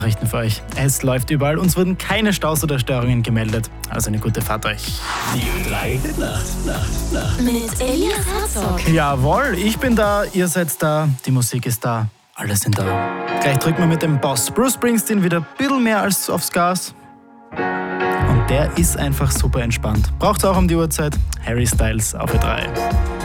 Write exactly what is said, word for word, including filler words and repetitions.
Nachrichten für euch. Es läuft überall. Uns wurden keine Staus oder Störungen gemeldet. Also eine gute Fahrt euch. Die drei Nacht, Nacht, Nacht. Mit Elias Herzog. Jawohl, ich bin da, ihr seid da, die Musik ist da, alle sind da. Gleich drücken wir mit dem Boss Bruce Springsteen wieder ein bisschen mehr als aufs Gas. Und der ist einfach super entspannt. Braucht's auch um die Uhrzeit. Harry Styles auf E drei.